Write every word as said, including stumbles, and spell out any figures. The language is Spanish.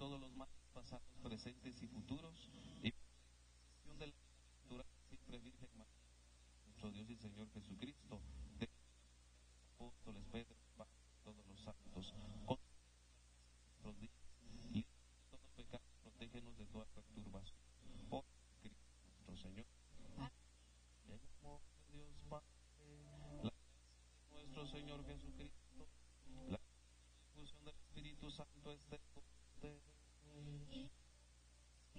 todos los males pasados, presentes y futuros, y por la de la natural siempre Virgen María, nuestro Dios y Señor Jesucristo, de los apóstoles Pedro, Pablo, todos los santos, con nuestros días, líbranos de todo pecado, protégenos de toda perturbación, por Cristo nuestro Señor. Y el amor de Dios Padre, la gracia de nuestro Señor Jesucristo, la difusión del Espíritu Santo esté